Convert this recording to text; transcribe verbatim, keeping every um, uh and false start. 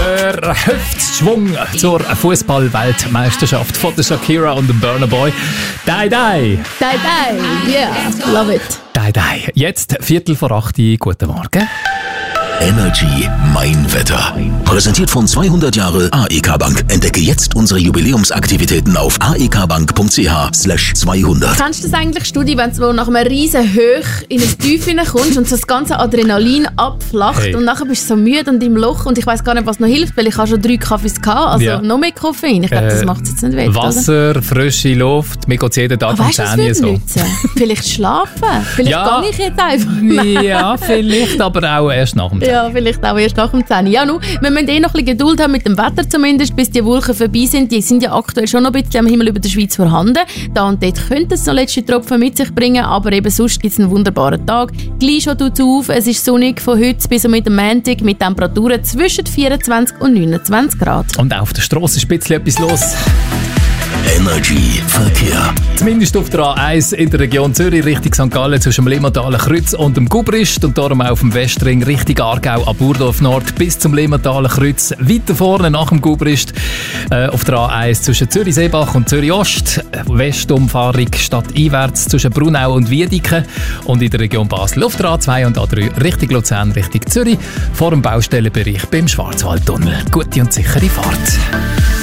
Der Hüftschwung zur Fußball-Weltmeisterschaft von der Shakira und dem Burna Boy. Die, die. Die, die. Yeah, love it. Die, die. Jetzt Viertel vor acht. Guten Morgen. Energy Mein Wetter. Präsentiert von zweihundert Jahre A E K Bank. Entdecke jetzt unsere Jubiläumsaktivitäten auf aekbank.ch slash zweihundert. Kennst du das eigentlich, Studi, wenn du nach einem riesen Höch in ein Tief hineinkommst und so das ganze Adrenalin abflacht hey. und nachher bist du so müde und im Loch und ich weiss gar nicht, was noch hilft, weil ich habe schon drei Kaffees gehabt, also ja. noch mehr Koffein. Ich glaube, das äh, macht es jetzt nicht weg, Wasser, oder? Frische Luft, mir geht es jeden Tag am Zähne so. Vielleicht schlafen, vielleicht ja, gehe ich jetzt einfach. Ja, vielleicht, aber auch erst nach dem Zähne. Ja, vielleicht auch erst nach dem zehn. Ja, nu, wir müssen eh noch ein bisschen Geduld haben mit dem Wetter zumindest, bis die Wolken vorbei sind. Die sind ja aktuell schon noch ein bisschen am Himmel über der Schweiz vorhanden. Da und dort könnte es noch letzte Tropfen mit sich bringen, aber eben sonst gibt es einen wunderbaren Tag. Gleich schon tut es auf, es ist sonnig von heute bis mit dem Montag mit Temperaturen zwischen vierundzwanzig und neunundzwanzig Grad. Und auch auf der Straße ist ein bisschen etwas los. Energy Verkehr. Zumindest auf der A eins in der Region Zürich Richtung Sankt Gallen zwischen dem Limmathaler Kreuz und dem Gubrist und darum auch auf dem Westring Richtung Aargau ab Burdorf Nord bis zum Limmathaler Kreuz. Weiter vorne nach dem Gubrist äh, auf der A eins zwischen Zürich-Seebach und Zürich-Ost. Westumfahrung stadteinwärts zwischen Brunau und Wiedeke und in der Region Basel auf der A zwei und A drei Richtung Luzern Richtung Zürich vor dem Baustellenbereich beim Schwarzwaldtunnel. Gute und sichere Fahrt.